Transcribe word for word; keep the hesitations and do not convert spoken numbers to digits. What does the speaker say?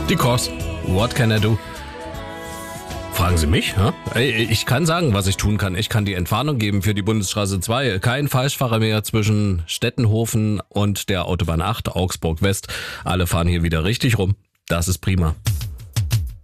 Die Kors. What can I do? Fragen Sie mich? Ja? Ich kann sagen, was ich tun kann. Ich kann die Entwarnung geben für die Bundesstraße zwei. Kein Falschfahrer mehr zwischen Stettenhofen und der Autobahn acht, Augsburg West. Alle fahren hier wieder richtig rum. Das ist prima.